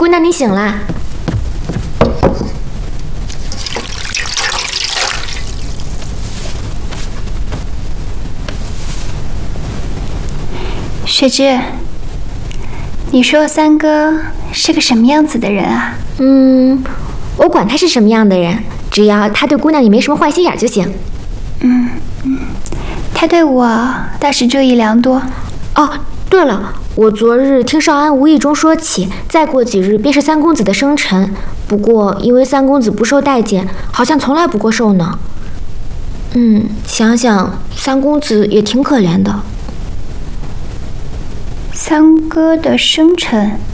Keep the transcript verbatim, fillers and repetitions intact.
姑娘，你醒啦。 雪芝，你说三哥是个什么样子的人啊？ 嗯，我管他是什么样的人，只要他对姑娘也没什么坏心眼就行。 嗯嗯，他对我倒是注意良多。 哦，对了，我昨日听少安无意中说起，再过几日便是三公子的生辰。不过因为三公子不受待见，好像从来不过寿呢。嗯，想想三公子也挺可怜的。 三哥的生辰。